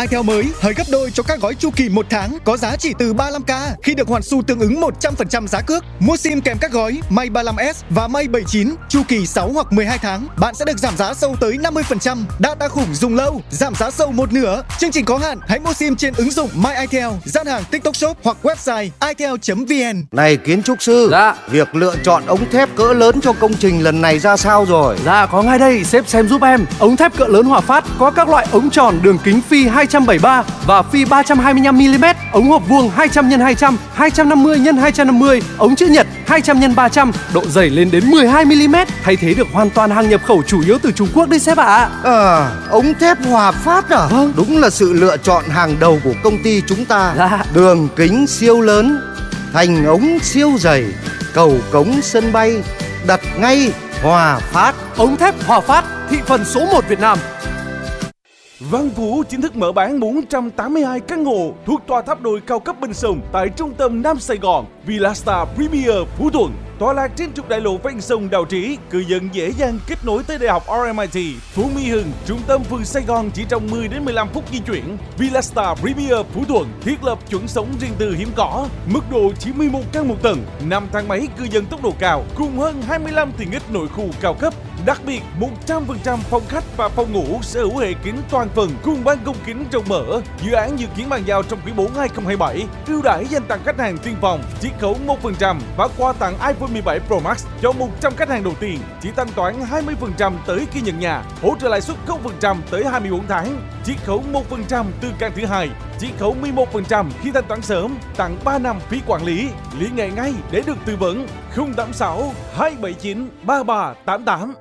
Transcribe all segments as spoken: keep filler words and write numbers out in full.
itel mới hời gấp đôi cho các gói chu kỳ một tháng có giá chỉ từ ba mươi lăm k khi được hoàn xu tương ứng một trăm phần trăm giá cước. Mua sim kèm các gói May ba mươi lăm S và May bảy mươi chín chu kỳ sáu hoặc mười hai tháng, bạn sẽ được giảm giá sâu tới năm mươi phần trăm. Data khủng dùng lâu, giảm giá sâu một nửa. Chương trình có hạn, hãy mua sim trên ứng dụng My itel, gian hàng TikTok Shop hoặc website itel chấm vn. Này kiến trúc sư, dạ. Việc lựa chọn ống thép cỡ lớn cho công trình lần này ra sao rồi? Dạ có ngay đây, sếp xem giúp em. Ống thép cỡ lớn Hòa Phát có các loại ống tròn đường kính phi hai trăm bảy mươi ba và phi ba trăm hai mươi lăm mi li mét, ống hộp vuông hai trăm nhân hai trăm, hai trăm năm mươi nhân hai trăm năm mươi, ống chữ nhật hai trăm nhân ba trăm, độ dày lên đến mười hai mi li mét, thay thế được hoàn toàn hàng nhập khẩu chủ yếu từ Trung Quốc đấy sếp ạ. À. à, ống thép Hòa Phát à? Vâng. Đúng là sự lựa chọn hàng đầu của công ty chúng ta. Dạ. Đường kính siêu lớn, thành ống siêu dày, cầu cống sân bay, đặt ngay Hòa Phát. Ống thép Hòa Phát, thị phần số một Việt Nam. Văn Phú chính thức mở bán bốn trăm tám mươi hai căn hộ thuộc tòa tháp đôi cao cấp bên sông tại trung tâm Nam Sài Gòn, Villastar Premier Phú Thuận. Tọa lạc trên trục đại lộ ven sông Đào Trí, cư dân dễ dàng kết nối tới Đại học rờ em i tê. Phú Mỹ Hưng, trung tâm phường Sài Gòn chỉ trong mười đến mười lăm phút di chuyển. Villastar Premier Phú Thuận thiết lập chuẩn sống riêng tư hiếm có, mức độ chỉ mười một căn một tầng, năm thang máy cư dân tốc độ cao, cùng hơn hai mươi lăm tiện ích nội khu cao cấp. Đặc biệt, một trăm phần trăm phòng khách và phòng ngủ sở hữu hệ kính toàn phần cùng ban công kính rộng mở. Dự án dự kiến bàn giao trong quý bốn hai không hai bảy. Ưu đãi dành tặng khách hàng tiên phòng, chiết khấu một phần trăm và quà tặng iPhone mười bảy Pro Max cho một trăm khách hàng đầu tiên. Chỉ thanh toán hai mươi phần trăm tới khi nhận nhà, hỗ trợ lãi suất không phần trăm tới hai mươi bốn tháng, chiết khấu một phần trăm từ căn thứ hai, chiết khấu mười một phần trăm khi thanh toán sớm, tặng ba năm phí quản lý. Liên hệ ngay để được tư vấn. Không tám sáu hai bảy chín ba ba tám tám.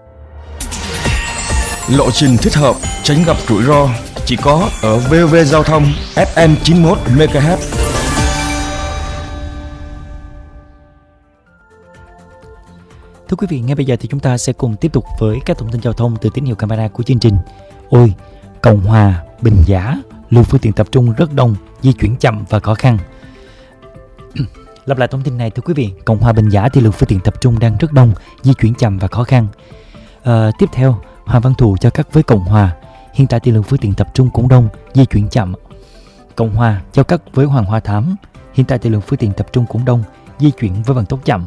Lộ trình thích hợp, tránh gặp rủi ro chỉ có ở vê o vê Giao thông ép em chín mươi mốt mê ga héc. Thưa quý vị, ngay bây giờ thì chúng ta sẽ cùng tiếp tục với các thông tin giao thông từ tín hiệu camera của chương trình. Ôi, Cộng Hòa, Bình Giả, lượng phương tiện tập trung rất đông, di chuyển chậm và khó khăn. Lặp lại thông tin này thưa quý vị, Cộng Hòa, Bình Giả thì lượng phương tiện tập trung đang rất đông, di chuyển chậm và khó khăn. À, tiếp theo, Hoàng Văn Thụ cho cắt với Cộng Hòa, hiện tại thì lượng phương tiện tập trung cũng đông, di chuyển chậm. Cộng Hòa giao cắt với Hoàng Hoa Thám, hiện tại thì lượng phương tiện tập trung cũng đông, di chuyển với vận tốc chậm.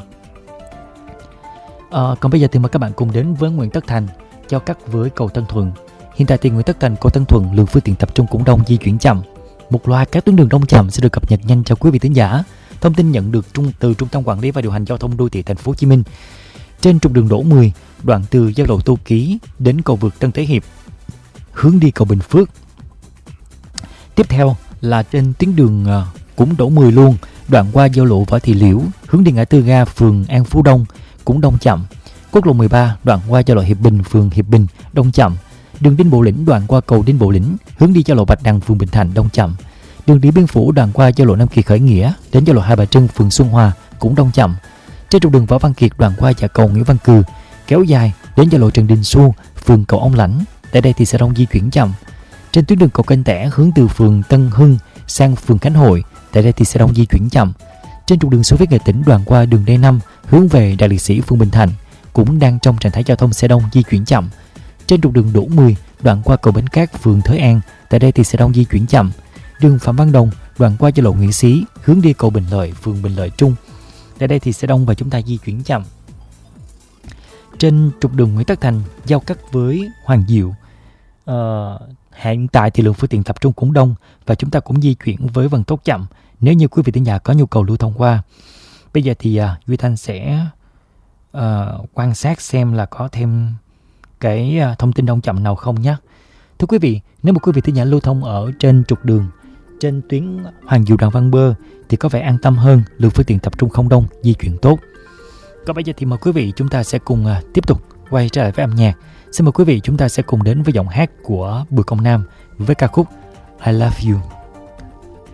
À, còn bây giờ thì mời các bạn cùng đến với Nguyễn Tất Thành giao cắt với cầu Tân Thuận, hiện tại thì Nguyễn Tất Thành cầu Tân Thuận lượng phương tiện tập trung cũng đông, di chuyển chậm. Một loạt các tuyến đường đông chậm sẽ được cập nhật nhanh cho quý vị thính giả. Thông tin nhận được trung từ Trung tâm Quản lý và Điều hành Giao thông Đô thị Thành phố Hồ Chí Minh. Trên trục đường Đỗ mười, đoạn từ giao lộ Tô Ký đến cầu vượt Tân Thế Hiệp, hướng đi cầu Bình Phước. Tiếp theo là trên tuyến đường uh, cũng Đỗ mười luôn, đoạn qua giao lộ Võ Thị Liễu, hướng đi ngã tư ga phường An Phú Đông cũng đông chậm. Quốc lộ mười ba, đoạn qua giao lộ Hiệp Bình, phường Hiệp Bình đông chậm. Đường Đinh Bộ Lĩnh, đoạn qua cầu Đinh Bộ Lĩnh, hướng đi giao lộ Bạch Đằng, phường Bình Thạnh đông chậm. Đường Điện Biên Phủ, đoạn qua giao lộ Nam Kỳ Khởi Nghĩa đến giao lộ Hai Bà Trưng, phường Xuân Hòa cũng đông chậm. Trên trục đường Võ Văn Kiệt, đoạn qua chợ cầu Nguyễn Văn Cừ kéo dài đến giao lộ Trần Đình Xu, phường Cầu Ông Lãnh, tại đây thì sẽ đông di chuyển chậm. Trên tuyến đường cầu Kênh Tẻ hướng từ phường Tân Hưng sang phường Khánh Hội, tại đây thì sẽ đông di chuyển chậm. Trên trục đường Xô Viết Nghệ Tĩnh, đoạn qua đường D năm hướng về Đại Liệt Sĩ, phường Bình Thạnh cũng đang trong trạng thái giao thông xe đông, di chuyển chậm. Trên trục đường Đỗ mười, đoạn qua cầu Bến Cát, phường Thới An, tại đây thì sẽ đông di chuyển chậm. Đường Phạm Văn Đồng, đoạn qua giao lộ Nguyễn Xí hướng đi cầu Bình Lợi, phường Bình Lợi Trung, tại đây thì sẽ đông và chúng ta di chuyển chậm. Trên trục đường Nguyễn Tất Thành giao cắt với Hoàng Diệu, uh, hiện tại thì lượng phương tiện tập trung cũng đông và chúng ta cũng di chuyển với vận tốc chậm nếu như quý vị thính giả có nhu cầu lưu thông qua. Bây giờ thì uh, Duy Thanh sẽ uh, quan sát xem là có thêm cái uh, thông tin đông chậm nào không nhé. Thưa quý vị, nếu một quý vị thính giả lưu thông ở trên trục đường trên tuyến Hoàng Diệu Đoàn Văn Bơ thì có vẻ an tâm hơn, lượng phương tiện tập trung không đông, di chuyển tốt. Còn bây giờ thì mời quý vị chúng ta sẽ cùng uh, tiếp tục quay trở lại với âm nhạc. Xin mời quý vị chúng ta sẽ cùng đến với giọng hát của Bùi Công Nam với ca khúc I Love You.